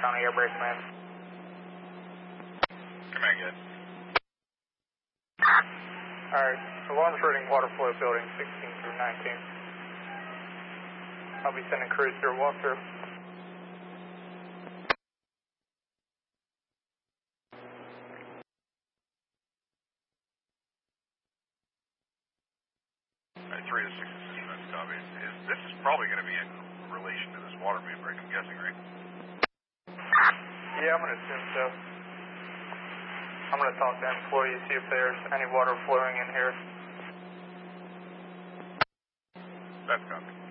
County Air Brake Command. Command good. Alright, alarms reading water flow building 16 through 19. I'll be sending crews through a walkthrough. Alright, 3 to 6 assistant, that's copy. This is probably going to be in relation to this water main break, I'm guessing, right? Yeah, I'm going to assume so. I'm going to talk to employees, see if there's any water flowing in here. That's copy.